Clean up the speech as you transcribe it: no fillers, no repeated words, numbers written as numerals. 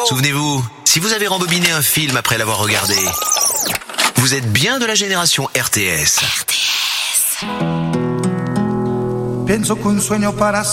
Souvenez-vous, si vous avez rembobiné un film après l'avoir regardé, vous êtes bien de la génération RTS. Pienso que un sueño para